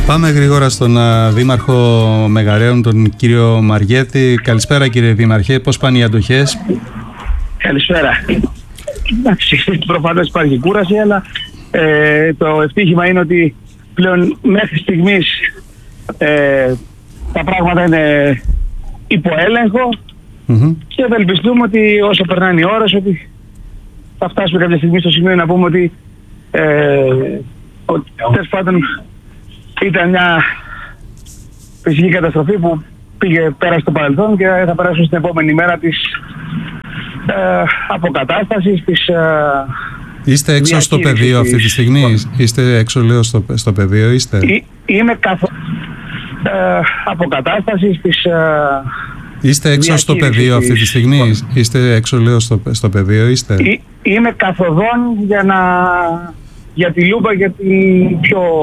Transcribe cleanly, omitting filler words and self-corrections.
Πάμε γρήγορα στον Δήμαρχο Μεγαρέων, τον κύριο Μαριέτη. Καλησπέρα κύριε Δήμαρχε, πώς πάνε οι αντοχές? Καλησπέρα. Εντάξει, προφανώς υπάρχει κούραση, αλλά το ευτύχημα είναι ότι πλέον μέχρι στιγμής τα πράγματα είναι υπό έλεγχο και ευελπιστούμε ότι όσο περνάνε οι ώρες ότι θα φτάσουμε κάποια στιγμή στο σημείο να πούμε ότι τέλος πάντων ήταν μια φυσική καταστροφή που πήγε πέρα στο παρελθόν και θα περάσουμε στην επόμενη μέρα της αποκατάστασης, της Είστε έξω στο πεδίο αυτή τη στιγμή? Είστε έξω, λέω, στο πεδίο, είστε? Είμαι αποκατάστασης της Είστε έξω στο πεδίο αυτή τη στιγμή? Είστε έξω, λέω, στο πεδίο, είστε? Είμαι καθοδόν για τη Λούμπα, για την πιο